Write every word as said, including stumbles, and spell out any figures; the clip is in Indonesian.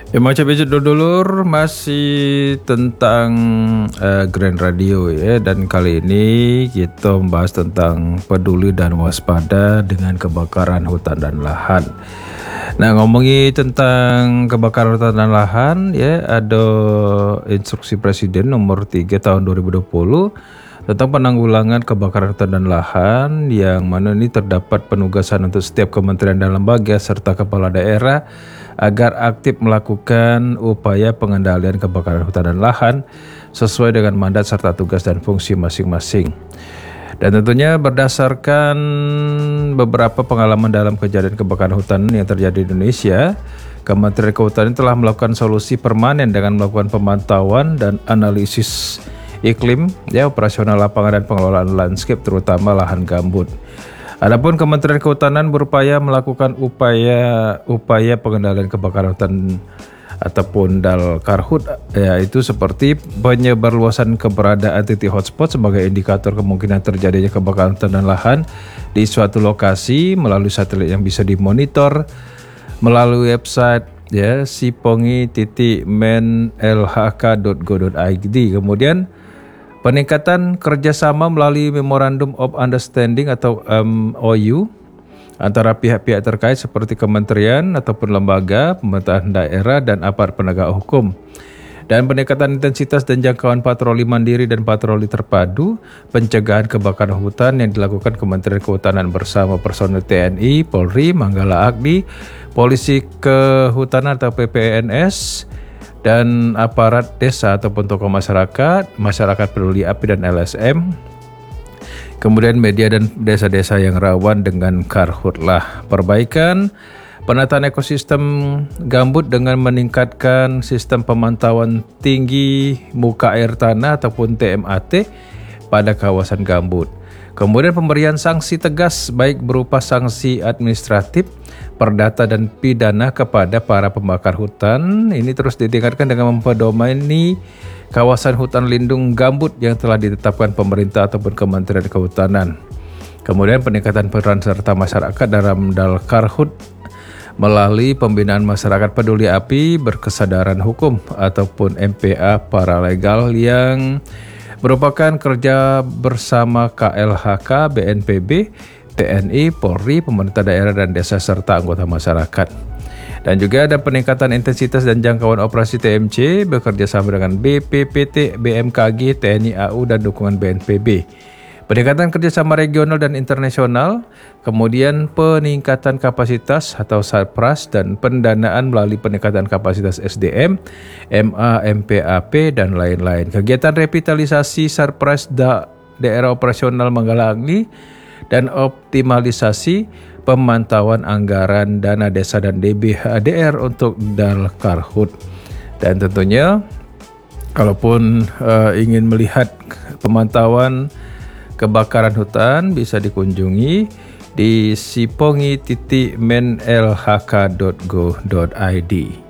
Ya macam biasa dulur masih tentang uh, Grand Radio ya, dan kali ini kita membahas tentang peduli dan waspada dengan kebakaran hutan dan lahan. Nah, ngomongin tentang kebakaran hutan dan lahan ya, ada instruksi Presiden nomor tiga tahun dua ribu dua puluh tentang penanggulangan kebakaran hutan dan lahan, yang mana ini terdapat penugasan untuk setiap kementerian dan lembaga serta kepala daerah agar aktif melakukan upaya pengendalian kebakaran hutan dan lahan sesuai dengan mandat serta tugas dan fungsi masing-masing. Dan tentunya berdasarkan beberapa pengalaman dalam kejadian kebakaran hutan yang terjadi di Indonesia, Kementerian Kehutanan telah melakukan solusi permanen dengan melakukan pemantauan dan analisis iklim, ya, operasional lapangan dan pengelolaan landscape terutama lahan gambut. Adapun Kementerian Kehutanan berupaya melakukan upaya upaya pengendalian kebakaran hutan ataupun dal karhut, yaitu seperti penyebarluasan keberadaan titik hotspot sebagai indikator kemungkinan terjadinya kebakaran hutan dan lahan di suatu lokasi melalui satelit yang bisa dimonitor melalui website ya sipongi titik men l h k dot go dot i d. Kemudian peningkatan kerjasama melalui Memorandum of Understanding atau M O U antara pihak-pihak terkait seperti kementerian ataupun lembaga, pemerintahan daerah dan aparat penegak hukum. Dan peningkatan intensitas dan jangkauan patroli mandiri dan patroli terpadu pencegahan kebakaran hutan yang dilakukan Kementerian Kehutanan bersama personel T N I, Polri, Manggala Agni, Polisi Kehutanan atau P P N S, dan aparat desa ataupun tokoh masyarakat, masyarakat peduli api dan L S M, kemudian media dan desa-desa yang rawan dengan karhutlah. Perbaikan penataan ekosistem gambut dengan meningkatkan sistem pemantauan tinggi muka air tanah ataupun T M A T pada kawasan gambut. Kemudian pemberian sanksi tegas baik berupa sanksi administratif, perdata dan pidana kepada para pembakar hutan. Ini terus ditingkatkan dengan mempedomani kawasan hutan lindung gambut yang telah ditetapkan pemerintah ataupun Kementerian Kehutanan. Kemudian peningkatan peran serta masyarakat dalam dal karhut melalui pembinaan masyarakat peduli api berkesadaran hukum ataupun M P A paralegal yang merupakan kerja bersama K L H K, B N P B, T N I, Polri, pemerintah daerah dan desa serta anggota masyarakat. Dan juga ada peningkatan intensitas dan jangkauan operasi T M C bekerja sama dengan B P P T, B M K G, T N I A U dan dukungan B N P B. Peningkatan kerjasama regional dan internasional, kemudian peningkatan kapasitas atau sarpras dan pendanaan melalui peningkatan kapasitas S D M, M A, M P A P dan lain-lain. Kegiatan revitalisasi sarpras da daerah operasional Manggala Agni dan optimalisasi pemantauan anggaran dana desa dan D B H D R untuk dal karhut. Dan tentunya kalaupun uh, ingin melihat pemantauan kebakaran hutan bisa dikunjungi di sipongi titik men l h k dot go dot i d.